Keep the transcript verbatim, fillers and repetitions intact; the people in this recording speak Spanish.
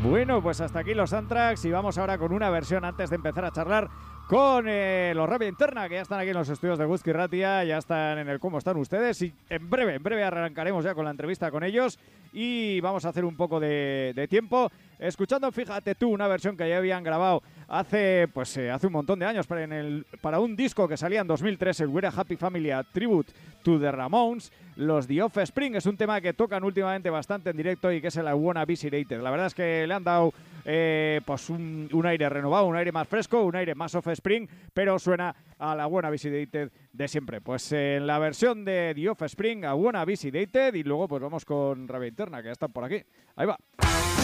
Bueno, pues hasta aquí los Anthrax y vamos ahora con una versión antes de empezar a charlar con eh, los Rabia Interna, que ya están aquí en los estudios de Guzki Ratia, ya están en el cómo están ustedes y en breve, en breve arrancaremos ya con la entrevista con ellos y vamos a hacer un poco de, de tiempo escuchando, fíjate tú, una versión que ya habían grabado hace pues eh, hace un montón de años para, en el, para un disco que salía en dos mil tres, el We're a Happy Family, a Tribute to the Ramones. Los The Offspring es un tema que tocan últimamente bastante en directo y que es el I Wanna Be Sedated. La verdad es que le han dado eh, pues un, un aire renovado, un aire más fresco, un aire más Offspring, pero suena a la I Wanna Be Sedated de siempre. Pues en eh, la versión de The Offspring, I Wanna Be Sedated, y luego pues vamos con Rabia Interna, que ya están por aquí. Ahí va.